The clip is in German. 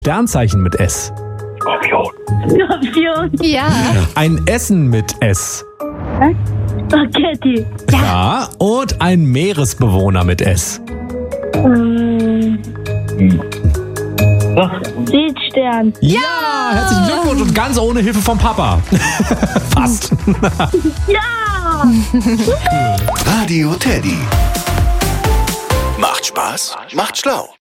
Sternzeichen mit S. Skorpion. Ja. Ein Essen mit S. Spaghetti. Ja. Und ein Meeresbewohner mit S. Südstern. Ja, herzlichen Glückwunsch und ganz ohne Hilfe vom Papa. Fast. Ja! Radio Teddy. Macht Spaß, macht schlau.